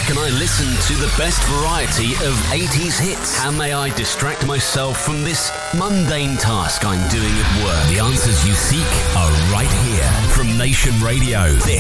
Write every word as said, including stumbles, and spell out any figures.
can I listen to the best variety of eighties hits? How may I distract myself from this mundane task I'm doing at work? The answers you seek are right here from Nation Radio.